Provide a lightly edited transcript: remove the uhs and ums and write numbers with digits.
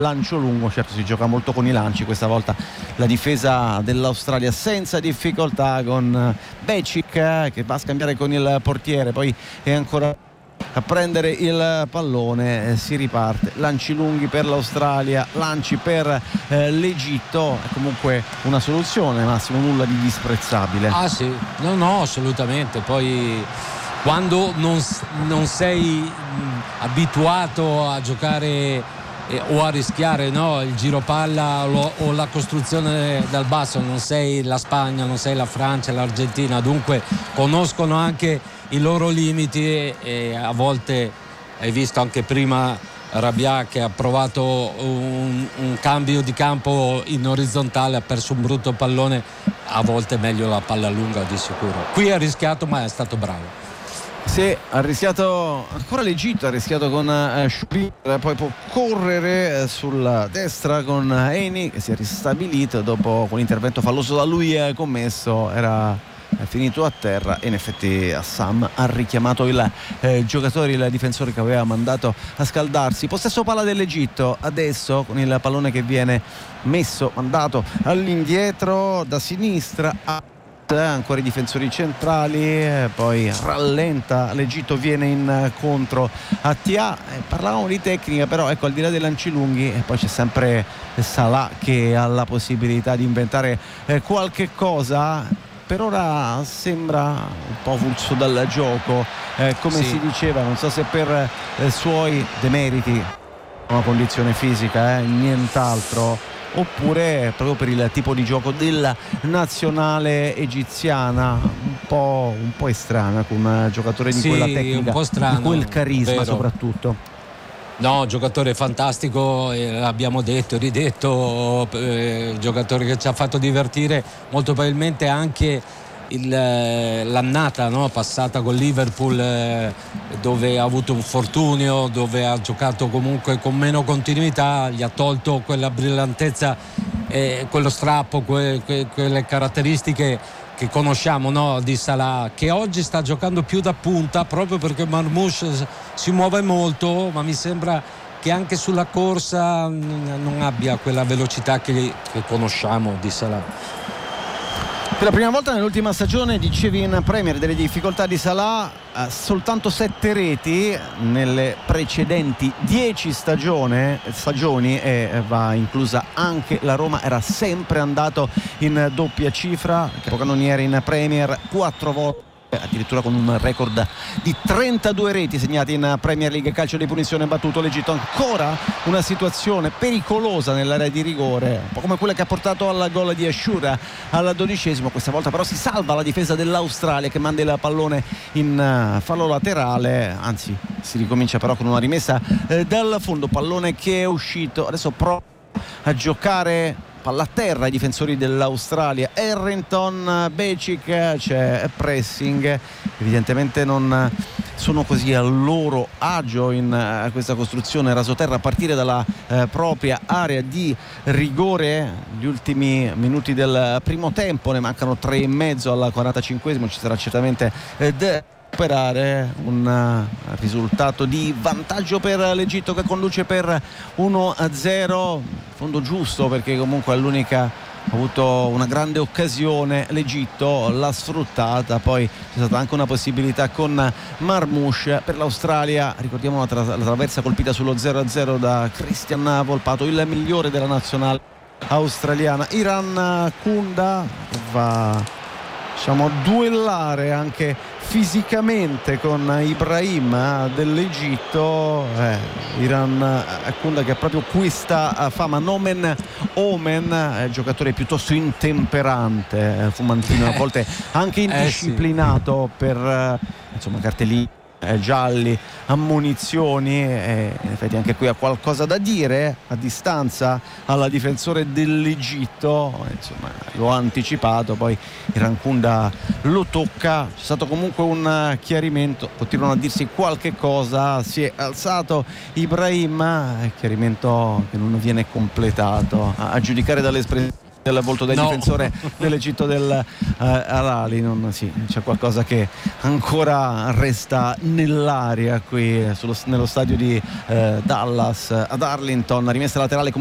lancio lungo. Certo, si gioca molto con i lanci, questa volta la difesa dell'Australia senza difficoltà con Becic che va a scambiare con il portiere, poi è ancora a prendere il pallone, si riparte, lanci lunghi per l'Australia, lanci per l'Egitto. È comunque una soluzione, Massimo, nulla di disprezzabile. Ah sì, no, assolutamente. Poi quando non sei abituato a giocare o a rischiare, no, il giro palla o la costruzione dal basso, non sei la Spagna, non sei la Francia, l'Argentina, dunque conoscono anche i loro limiti e a volte hai visto anche prima Rabiat che ha provato un cambio di campo in orizzontale, ha perso un brutto pallone, a volte è meglio la palla lunga di sicuro. Qui ha rischiato ma è stato bravo. Sì, ha rischiato ancora l'Egitto, ha rischiato con Shubir, poi può correre sulla destra con Eni che si è ristabilito dopo quell'intervento falloso da lui commesso, era finito a terra e in effetti Assam ha richiamato il giocatore, il difensore che aveva mandato a scaldarsi. Possesso palla dell'Egitto adesso con il pallone che viene mandato all'indietro da sinistra ancora i difensori centrali, poi rallenta l'Egitto, viene incontro a Tia. Parlavamo di tecnica, però ecco, al di là dei lanci lunghi poi c'è sempre Salah che ha la possibilità di inventare qualche cosa. Per ora sembra un po' avulso dal gioco, come si diceva, non so se per suoi demeriti, una condizione fisica, nient'altro, oppure proprio per il tipo di gioco della nazionale egiziana, un po' strana, con un giocatore di quella tecnica, un po' strano, di quel carisma, vero. Soprattutto no, giocatore fantastico, l'abbiamo detto, ridetto, giocatore che ci ha fatto divertire molto, probabilmente anche l'annata, no, passata con Liverpool, dove ha avuto un fortunio, dove ha giocato comunque con meno continuità, gli ha tolto quella brillantezza, quello strappo, quelle caratteristiche che conosciamo, no, di Salah, che oggi sta giocando più da punta proprio perché Marmoush si muove molto, ma mi sembra che anche sulla corsa non abbia quella velocità che conosciamo di Salah. Per la prima volta nell'ultima stagione, dicevi in Premier delle difficoltà di Salah, soltanto 7 reti nelle precedenti 10 stagioni e va inclusa anche la Roma, era sempre andato in doppia cifra, capocannoniere in Premier 4 volte, addirittura con un record di 32 reti segnate in Premier League. Calcio di punizione battuto l'Egitto, ancora una situazione pericolosa nell'area di rigore, un po' come quella che ha portato al gol di Ashura al 12esimo. Questa volta però si salva la difesa dell'Australia che manda il pallone in fallo laterale, anzi si ricomincia però con una rimessa dal fondo, pallone che è uscito, adesso prova a giocare palla a terra i difensori dell'Australia, Harrington, Becic, c'è pressing, evidentemente non sono così a loro agio in questa costruzione rasoterra a partire dalla propria area di rigore. Gli ultimi minuti del primo tempo, ne mancano 3 e mezzo al 45esimo, ci sarà certamente recuperare un risultato di vantaggio per l'Egitto che conduce per 1-0, fondo giusto perché comunque è l'unica, ha avuto una grande occasione l'Egitto, l'ha sfruttata, poi c'è stata anche una possibilità con Marmoush. Per l'Australia ricordiamo la traversa colpita sullo 0-0 da Christian Volpato, il migliore della nazionale australiana. Iran Kunda va, diciamo, a duellare anche fisicamente con Ibrahim dell'Egitto. Iran Kunda che ha proprio questa fama, nomen omen, giocatore piuttosto intemperante, fumantino, a volte anche indisciplinato per insomma cartellini gialli, ammonizioni, e in effetti anche qui ha qualcosa da dire a distanza al difensore dell'Egitto, insomma lo ha anticipato, poi Irankunda lo tocca, c'è stato comunque un chiarimento, continuano a dirsi qualche cosa, si è alzato Ibrahim, chiarimento che non viene completato, a giudicare dall'espressione del volto del difensore dell'Egitto del Al-Ahly. C'è qualcosa che ancora resta nell'aria qui nello stadio di Dallas ad Arlington. Rimessa laterale